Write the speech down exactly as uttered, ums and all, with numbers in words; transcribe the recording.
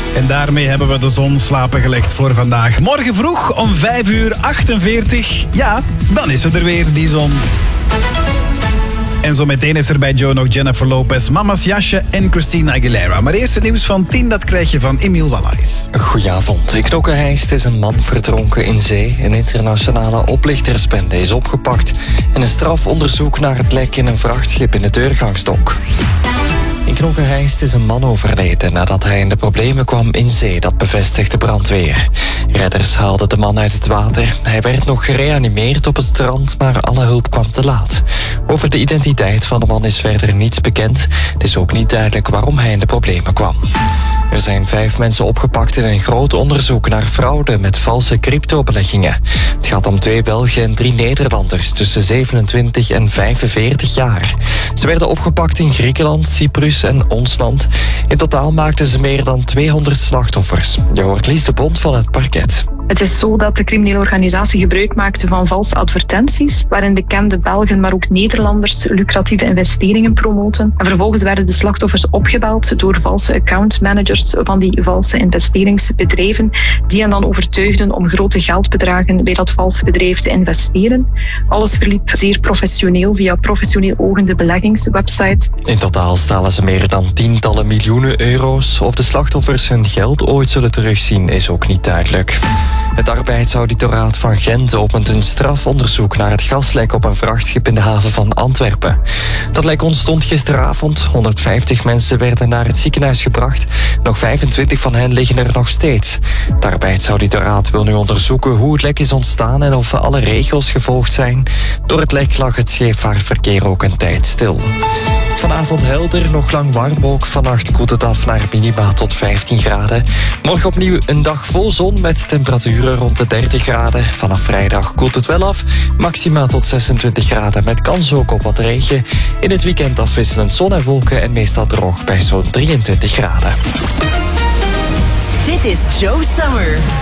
En daarmee hebben we de zon slapen gelegd voor vandaag. Morgen vroeg om vijf uur achtenveertig. Ja, dan is het er weer, die zon. En zo meteen is er bij Joe nog Jennifer Lopez, Mama's Jasje en Christina Aguilera. Maar eerst het nieuws van tien, dat krijg je van Emiel Wallace. Goedenavond. In Knokke-Heist is een man verdronken in zee. Een internationale oplichtersbende is opgepakt. En een strafonderzoek naar het lek in een vrachtschip in de Deurgangsdok. In Knokke-Heist is een man overleden nadat hij in de problemen kwam in zee. Dat bevestigt de brandweer. Redders haalden de man uit het water. Hij werd nog gereanimeerd op het strand, maar alle hulp kwam te laat. Over de identiteit van de man is verder niets bekend. Het is ook niet duidelijk waarom hij in de problemen kwam. Er zijn vijf mensen opgepakt in een groot onderzoek naar fraude met valse cryptobeleggingen. Het gaat om twee Belgen en drie Nederlanders tussen zevenentwintig en vijfenveertig jaar. Ze werden opgepakt in Griekenland, Cyprus en ons land. In totaal maakten ze meer dan tweehonderd slachtoffers. Je hoort Lies de Bond van het parket. Het is zo dat de criminele organisatie gebruik maakte van valse advertenties, waarin bekende Belgen, maar ook Nederlanders lucratieve investeringen promoten. En vervolgens werden de slachtoffers opgebeld door valse accountmanagers van die valse investeringsbedrijven, die hen dan overtuigden om grote geldbedragen bij dat valse bedrijf te investeren. Alles verliep zeer professioneel via professioneel ogende beleggingswebsite. In totaal stalen ze meer dan tientallen miljoenen euro's. Of de slachtoffers hun geld ooit zullen terugzien is ook niet duidelijk. Het arbeidsauditoraat van Gent opent een strafonderzoek naar het gaslek op een vrachtschip in de haven van Antwerpen. Dat lek ontstond gisteravond. honderdvijftig mensen werden naar het ziekenhuis gebracht. Nog vijfentwintig van hen liggen er nog steeds. Het arbeidsauditoraat wil nu onderzoeken hoe het lek is ontstaan en of alle regels gevolgd zijn. Door het lek lag het scheepvaartverkeer ook een tijd stil. Vanavond helder, nog lang warm ook. Vannacht koelt het af naar minima tot vijftien graden. Morgen opnieuw een dag vol zon met temperaturen rond de dertig graden. Vanaf vrijdag koelt het wel af. Maxima tot zesentwintig graden met kans ook op wat regen. In het weekend afwisselend zon en wolken en meestal droog bij zo'n drieëntwintig graden. Dit is Joe Summer.